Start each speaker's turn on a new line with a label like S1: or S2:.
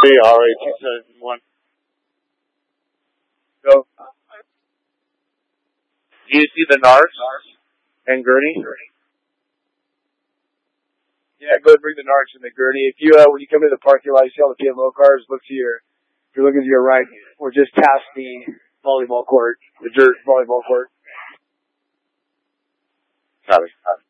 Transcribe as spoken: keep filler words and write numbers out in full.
S1: three, R A two seven one.
S2: Go.
S1: Do you see the Nars and Gurney?
S2: Yeah, go ahead and bring the Narcs and the Gurney. If you, uh, when you come into the parking lot, you see all the P M O cars, look to your, if you're looking to your right, we're just past the volleyball court, the dirt volleyball court.
S1: Copy. Copy.